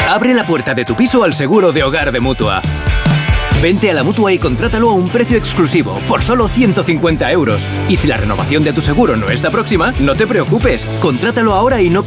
Abre la puerta de tu piso al seguro de hogar de Mutua. Vente a la Mutua y contrátalo a un precio exclusivo, por solo 150 euros. Y si la renovación de tu seguro no está próxima, no te preocupes. Contrátalo ahora y no